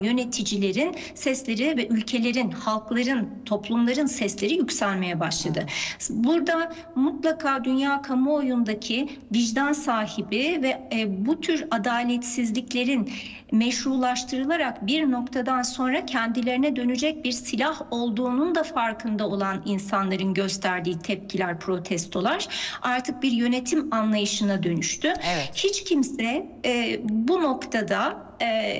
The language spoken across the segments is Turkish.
yöneticilerin sesleri ve ülkelerin, halkların, toplumların sesleri yükselmeye başladı. Burada mutlaka dünya kamuoyundaki vicdan sahibi ve bu tür adaletsizliklerin meşrulaştırılarak bir noktadan sonra kendilerine dönecek bir silah olduğunun da farkında olan insanların gösterdiği tepkiler, protestolar artık bir yönetim anlayışına dönüştü. Evet. Hiç kimse bu noktada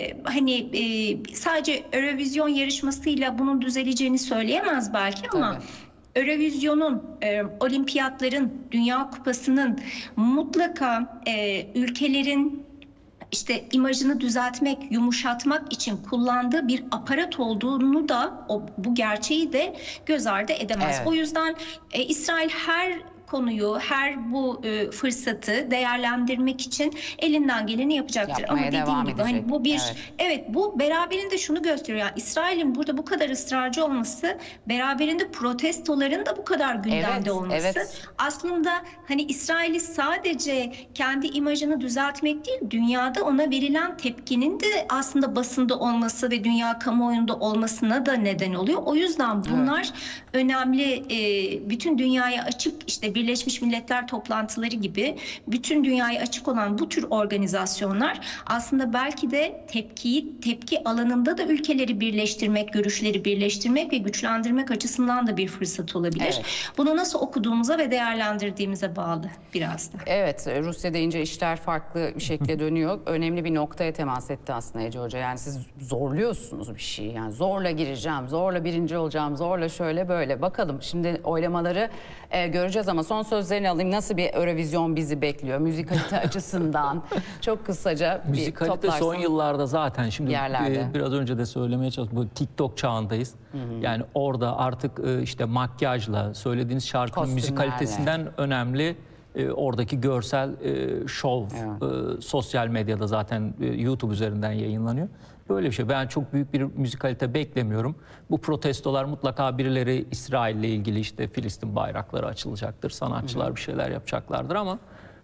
sadece Eurovision yarışmasıyla bunun düzeleceğini söyleyemez belki ama Eurovision'un, olimpiyatların, Dünya Kupası'nın mutlaka ülkelerin imajını düzeltmek, yumuşatmak için kullandığı bir aparat olduğunu da bu gerçeği de göz ardı edemez. Evet. O yüzden İsrail her konuyu, her bu fırsatı değerlendirmek için elinden geleni yapacaktır. Yapmaya ama dediğim gibi edecek. bu bir bu beraberinde şunu gösteriyor. Yani İsrail'in burada bu kadar ısrarcı olması, beraberinde protestoların da bu kadar gündemde olması. Aslında İsrail'i sadece kendi imajını düzeltmek değil, dünyada ona verilen tepkinin de aslında basında olması ve dünya kamuoyunda olmasına da neden oluyor. O yüzden bunlar önemli. Bütün dünyaya açık, Birleşmiş Milletler toplantıları gibi bütün dünyaya açık olan bu tür organizasyonlar aslında belki de tepki alanında da ülkeleri birleştirmek, görüşleri birleştirmek ve güçlendirmek açısından da bir fırsat olabilir. Evet. Bunu nasıl okuduğumuza ve değerlendirdiğimize bağlı biraz da. Evet, Rusya deyince işler farklı bir şekilde dönüyor. Önemli bir noktaya temas etti aslında Ece Hoca. Yani siz zorluyorsunuz bir şeyi. Yani zorla gireceğim, zorla birinci olacağım, zorla şöyle böyle. Bakalım şimdi oylamaları göreceğiz ama son sözlerini alayım. Nasıl bir Eurovision bizi bekliyor? Müzikalite açısından çok kısaca bir müzikalite toplarsan. son yıllarda zaten şimdi biraz önce de söylemeye çalıştım. Bu TikTok çağındayız. Yani orada artık makyajla söylediğiniz şarkının müzikalitesinden önemli oradaki görsel şov sosyal medyada zaten YouTube üzerinden yayınlanıyor. Böyle bir şey. Ben çok büyük bir müzikalite beklemiyorum. Bu protestolar mutlaka birileri İsrail'le ilgili Filistin bayrakları açılacaktır. Sanatçılar bir şeyler yapacaklardır ama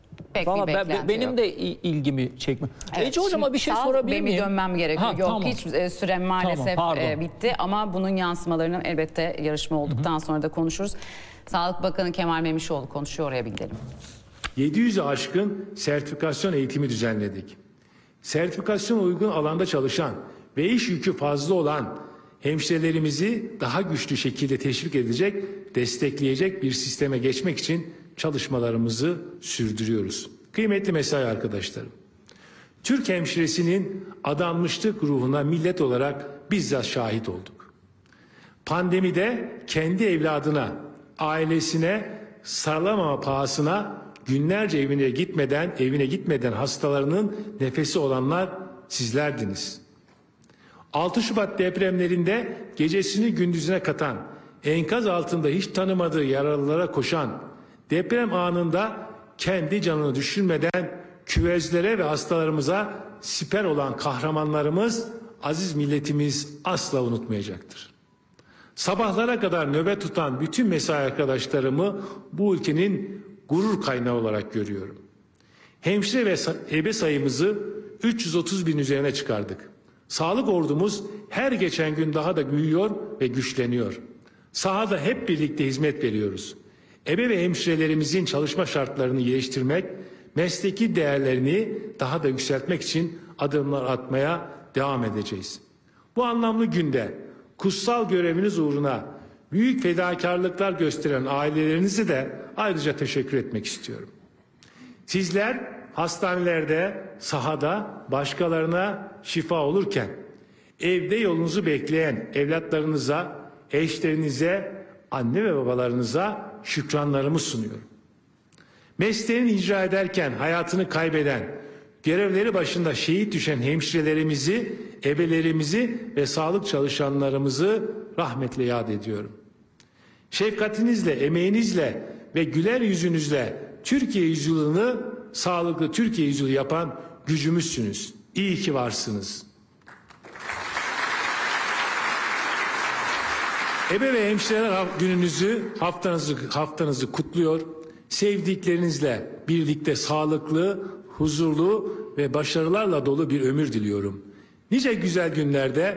benim de ilgimi çekmiyor. Ece Hocam'a bir şey sorabilir miyim? Dönmem gerekiyor. Yok, hiç sürem maalesef bitti ama bunun yansımalarını elbette yarışma olduktan sonra da konuşuruz. Sağlık Bakanı Kemal Memişoğlu konuşuyor, oraya bir gidelim. 700'ü aşkın sertifikasyon eğitimi düzenledik. Sertifikasyon uygun alanda çalışan ve iş yükü fazla olan hemşirelerimizi daha güçlü şekilde teşvik edecek, destekleyecek bir sisteme geçmek için çalışmalarımızı sürdürüyoruz. Kıymetli mesai arkadaşlarım, Türk hemşiresinin adanmışlık ruhuna millet olarak bizzat şahit olduk. Pandemide kendi evladına, ailesine sarılamama pahasına günlerce evine gitmeden hastalarının nefesi olanlar sizlerdiniz. 6 Şubat depremlerinde gecesini gündüzüne katan, enkaz altında hiç tanımadığı yaralılara koşan, deprem anında kendi canını düşürmeden küvezlere ve hastalarımıza siper olan kahramanlarımız, aziz milletimiz asla unutmayacaktır. Sabahlara kadar nöbet tutan bütün mesai arkadaşlarımı bu ülkenin gurur kaynağı olarak görüyorum. Hemşire ve ebe sayımızı 330 bin üzerine çıkardık. Sağlık ordumuz her geçen gün daha da büyüyor ve güçleniyor. Sahada hep birlikte hizmet veriyoruz. Ebe ve hemşirelerimizin çalışma şartlarını iyileştirmek, mesleki değerlerini daha da yükseltmek için adımlar atmaya devam edeceğiz. Bu anlamlı günde kutsal göreviniz uğruna büyük fedakarlıklar gösteren ailelerinize de ayrıca teşekkür etmek istiyorum. Sizler hastanelerde, sahada başkalarına şifa olurken evde yolunuzu bekleyen evlatlarınıza, eşlerinize, anne ve babalarınıza şükranlarımı sunuyorum. Mesleğini icra ederken hayatını kaybeden, görevleri başında şehit düşen hemşirelerimizi, ebelerimizi ve sağlık çalışanlarımızı rahmetle yad ediyorum. Şefkatinizle, emeğinizle ve güler yüzünüzle Türkiye yüzyılını sağlıklı Türkiye yüzyılı yapan gücümüzsünüz. İyi ki varsınız. Ebe ve hemşireler gününüzü, haftanızı kutluyor. Sevdiklerinizle birlikte sağlıklı, huzurlu ve başarılarla dolu bir ömür diliyorum. Nice güzel günlerde